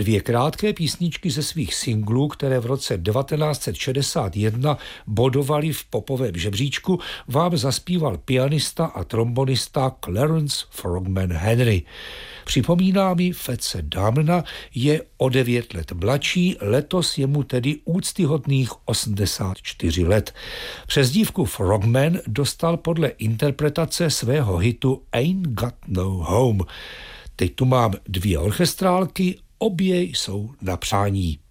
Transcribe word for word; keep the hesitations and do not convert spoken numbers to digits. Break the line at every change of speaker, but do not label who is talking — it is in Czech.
Dvě krátké písničky ze svých singlů, které v roce devatenáct set šedesát jedna bodovaly v popovém žebříčku, vám zaspíval pianista a trombonista Clarence Frogman Henry. Připomíná mi Fetse Damna, je o devět let mladší, letos je mu tedy úctyhodných osmdesát čtyři let. Přezdívku Frogman dostal podle interpretace svého hitu Ain't Got No Home. Teď tu mám dvě orchestrálky, obě jsou na přání.